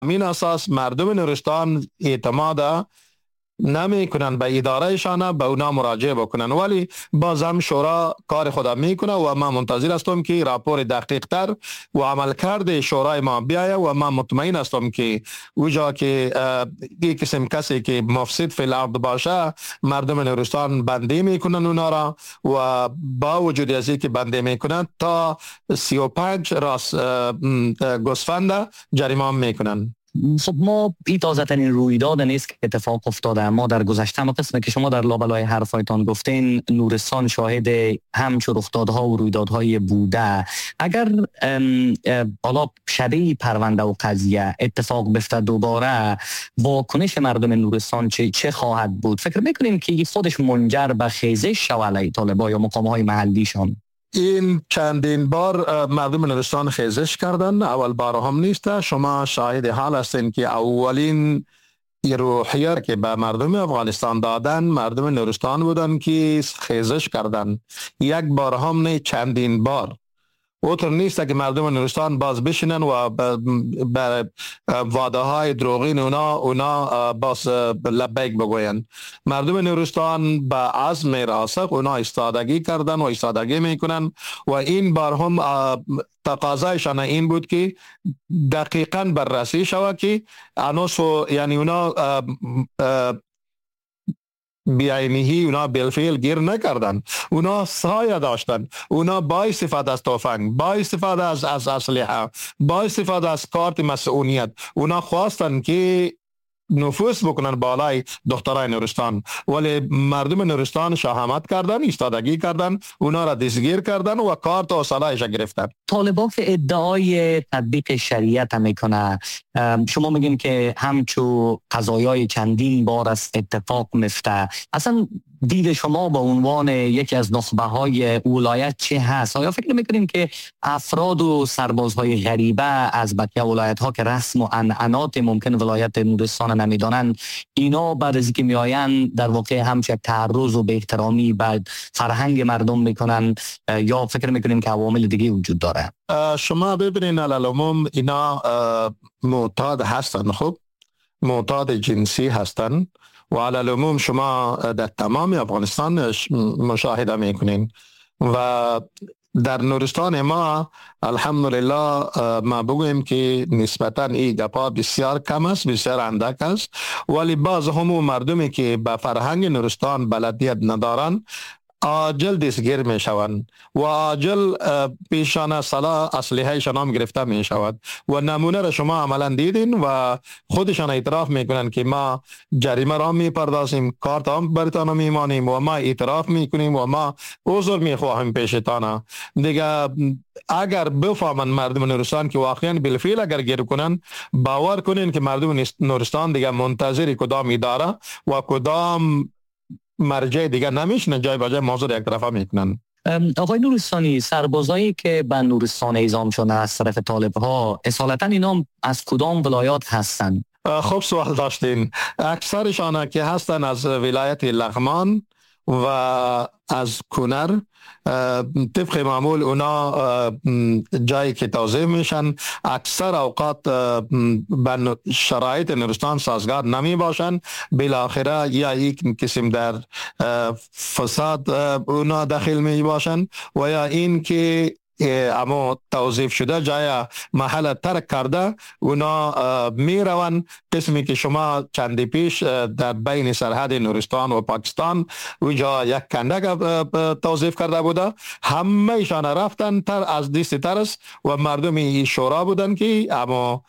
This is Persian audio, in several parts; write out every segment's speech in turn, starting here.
این اساس مردم نورستان اعتماد نمی کنن به ادارهشان، به اونا مراجعه بکنن، ولی باز هم شورا کار خدا میکنه و من منتظر هستم که راپور دقیق تر و عملکرد شورای ما بیایه و من مطمئن هستم که اوجا که یک قسم کسی که مفسد فی الارض باشه مردم نورستان بندی میکنن اونا را و با وجود از که بندی میکنن تا 35 راست گوسفند جریمه میکنن. خب ما این تازه ترین رویداد نیست که اتفاق افتاده. ما در گذشته قسمت که شما در لابلای حرفایتان گفتین نورستان شاهد همچون رخدادها و رویدادهای بوده. اگر حالا شبیه پرونده و قضیه اتفاق بفته دوباره واکنش مردم نورستان چه خواهد بود؟ فکر میکنیم که خودش منجر به خیزش شود علیه طالبان یا مقامهای محلیشان؟ این چندین بار مردم نورستان خیزش کردن، اول بار هم نیست. شما شاهد حال هستین که اولین روحیه که به مردم افغانستان دادن مردم نورستان بودن که خیزش کردن. یک بار هم نه، چندین بار. اوتر نیست که مردم نورستان باز بشینن و به وعده های دروغین اونا باز لبیک بگوین. مردم نورستان به عزم راسخ اونا استادگی کردن و استادگی میکنن و این بار هم تقاضایشان این بود که دقیقاً بررسی شود که انوسو یعنی اونا بیاینهی اونا بالفعل گیر نکردن، اونا سایه داشتن، اونا با استفاده از تفنگ، با استفاده از اسلحه، با استفاده از کارت مسئولیت اونا خواستن که نفوذ بکنن بالای دخترای نورستان، ولی مردم نورستان شهامت کردن، ایستادگی کردن، اونا را دستگیر کردن و کارت و سلاحش گرفتن. طالبان که ادعای تطبیق شریعت میکنه، شما میگین که همچو قضایای چندین بار از اتفاق میفته، اصلا دید شما به عنوان یکی از نخبه های ولایت چه هست؟ آیا فکر میکنیم که افراد و سربازهای غریبه از بقیه ولایت ها که رسم و عنعنات ممکن ولایت نورستان نمیدانند، اینا بعد از اینکه میآیند در واقع همچه تعرض و به احترامی به فرهنگ مردم میکنن، یا فکر میکنیم که عوامل دیگه وجود داره؟ شما ببینین علالعموم اینا معتاد هستن، خب معتاد جنسی هستن و علالعموم شما در تمام افغانستان مشاهده میکنین و در نورستان ما الحمدلله ما بگویم که نسبتا این گپا بسیار کم است، بسیار اندک است، ولی باز همون مردمی که به فرهنگ نورستان بلدیت ندارن عاجل دستگیر می شوند و عاجل پیشان سلاح اسلحه شان هم گرفته می شود و نمونه را شما عملا دیدین و خودشان اعتراف می کنند که ما جریمه را می پردازیم، کارت هم برتان می مانیم و ما اعتراف می کنیم و ما عذر می خواهیم پیشتان. دیگه اگر بفهمن مردم نورستان که واقعا بالفعل اگر گیر کنن، باور کنین که مردم نورستان دیگه منتظر کدام اداره و کدام مرجع دیگه نمیشنن، جای بجای موضوع یک طرفه میکنن. آقای نورستانی، سربازایی که به نورستان اعزام شده از طرف طالب ها اصالتا اینا از کدام ولایات هستند؟ خوب سوال داشتین. اکثرشان که هستن از ولایت لغمان و از کنر. طبق معمول اونا جایی که توضیح میشن اکثر اوقات به شرایط نورستان سازگار نمی باشن، بالاخره یا یک قسم در فساد اونا داخل می باشن و یا این که اما توظیف شده جای محل ترک کرده اونا می روند. قسمی که شما چندی پیش در بین سرحد نورستان و پاکستان اونجا یک کندک توظیف کرده بوده، همه ایشان رفتن تر از دیست ترس و مردم شورا بودن که اما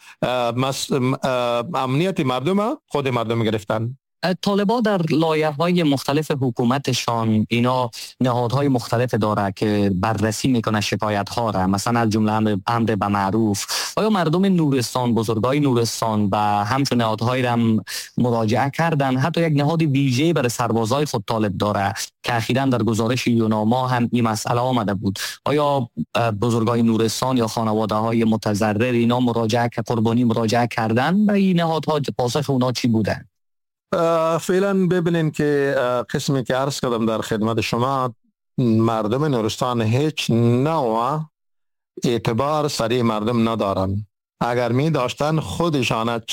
امنیت مردم خود مردم گرفتن. طالبان در لایحه‌های مختلف حکومتشان اینا نهادهای مختلف داره که بررسی میکنه شکایت ها را، مثلا از جمله امر به معروف. آیا مردم نورستان، بزرگای نورستان و همچون نهادهای را مراجعه کردن؟ حتی یک نهاد ویژه برای سربازای خود طالب داره که اخیراً در گزارش یوناما هم این مسئله آمده بود. آیا بزرگای نورستان یا خانواده های متضرر اینا قربانی مراجعه کردن به این نهادها؟ پاسخ اونا چی بوده؟ فعلا ببینین که قسمی که عرض کردم در خدمت شما، مردم نورستان هیچ نوع اعتبار سریع مردم ندارن. اگر می داشتن خودشان